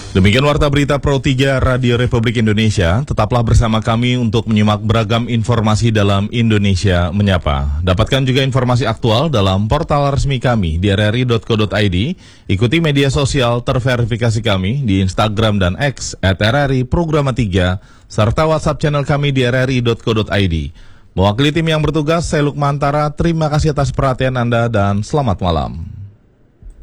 Demikian Warta Berita Pro 3 Radio Republik Indonesia. Tetaplah bersama kami untuk menyimak beragam informasi dalam Indonesia Menyapa. Dapatkan juga informasi aktual dalam portal resmi kami di rri.co.id. Ikuti media sosial terverifikasi kami di Instagram dan X @RRI Programa 3, serta WhatsApp channel kami di rri.co.id. Mewakili tim yang bertugas, saya Lukmantara. Terima kasih atas perhatian Anda dan selamat malam.